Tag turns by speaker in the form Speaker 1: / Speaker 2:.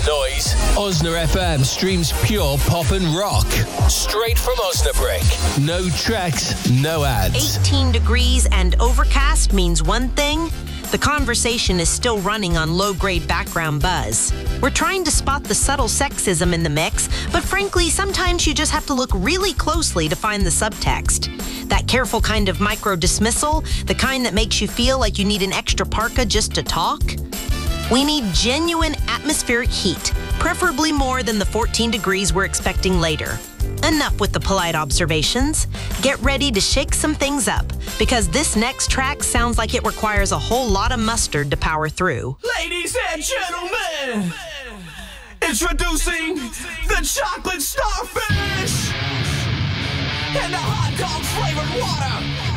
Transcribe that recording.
Speaker 1: the noise. Osna FM streams pure pop and rock. Straight from Osnabrück. No tracks, no ads.
Speaker 2: 18 degrees and overcast means one thing. The conversation is still running on low-grade background buzz. We're trying to spot the subtle sexism in the mix, but frankly, sometimes you just have to look really closely to find the subtext. That careful kind of micro-dismissal, the kind that makes you feel like you need an extra parka just to talk. We need genuine atmospheric heat, preferably more than the 14 degrees we're expecting later. Enough with the polite observations. Get ready to shake some things up, because this next track sounds like it requires a whole lot of mustard to power through.
Speaker 3: Ladies and gentlemen, introducing the chocolate starfish and the hot dog flavored water.